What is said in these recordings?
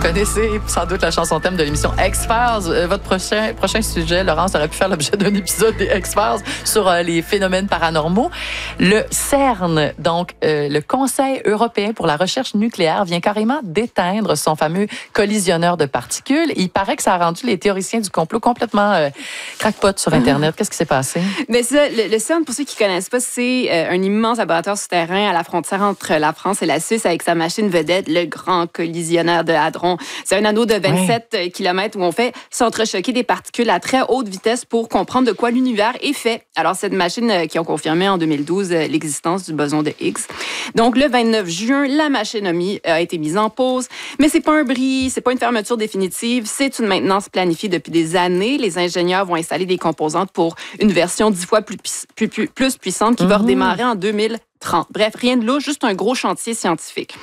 connaissez sans doute la chanson thème de l'émission X-Files. Votre prochain sujet, Laurence, aurait pu faire l'objet d'un épisode des X-Files sur les phénomènes paranormaux. Le CERN, donc le Conseil européen pour la recherche nucléaire, vient carrément d'éteindre son fameux collisionneur de particules. Il paraît que ça a rendu les théoriciens du complot complètement crackpot sur Internet. Qu'est-ce qui s'est passé? Mais ça, le CERN, pour ceux qui ne connaissent pas, c'est un immense laboratoire souterrain à la frontière entre la France et la Suisse avec sa machine vedette, le Grand Collisionneur de Hadron. C'est un anneau de 27 km où on fait s'entrechoquer des particules à très haute vitesse pour comprendre de quoi l'univers est fait. Alors, cette machine qui ont confirmé en 2012 l'existence du boson de Higgs. Donc, le 29 juin, la machine a été mise en pause. Mais c'est pas un bris, c'est pas une fermeture définitive, c'est une maintenance planifiée depuis des années. Les ingénieurs vont installer des composantes pour une version 10 fois plus puissante qui va redémarrer en 2030. Bref, rien de louche, juste un gros chantier scientifique.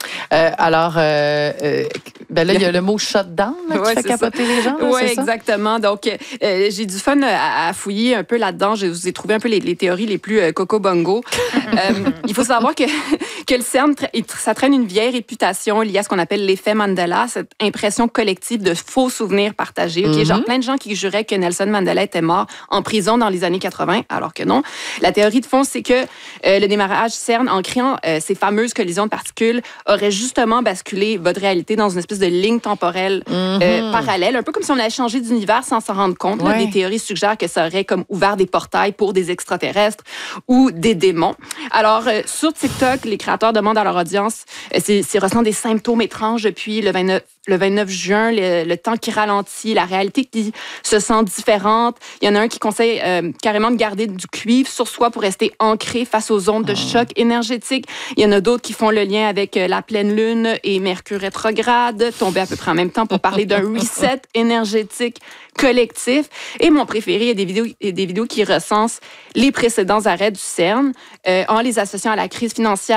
Ben là, il y a le mot shutdown qui fait capoter les gens. Oui, exactement. Donc, j'ai du fun à fouiller un peu là-dedans. Je vous ai trouvé un peu les théories les plus coco-bongo. Il faut savoir que le CERN, ça traîne une vieille réputation liée à ce qu'on appelle l'effet Mandela, cette impression collective de faux souvenirs partagés. Okay? Genre plein de gens qui juraient que Nelson Mandela était mort en prison dans les années 80, alors que non. La théorie de fond, c'est que le démarrage CERN, en créant ces fameuses collisions de particules, aurait justement basculé votre réalité dans une espèce de ligne temporelle parallèle, un peu comme si on allait changer d'univers sans s'en rendre compte. Là, des théories suggèrent que ça aurait comme ouvert des portails pour des extraterrestres ou des démons. Alors, sur TikTok, les créateurs demandent à leur audience s'ils ressentent des symptômes étranges depuis le 29 juin, le temps qui ralentit, la réalité qui se sent différente. Il y en a un qui conseille carrément de garder du cuivre sur soi pour rester ancré face aux ondes de choc énergétique. Il y en a d'autres qui font le lien avec la pleine lune et Mercure rétrograde, tombés à peu près en même temps pour parler d'un reset énergétique collectif. Et mon préféré, il y a des vidéos qui recensent les précédents arrêts du CERN en les associant à la crise financière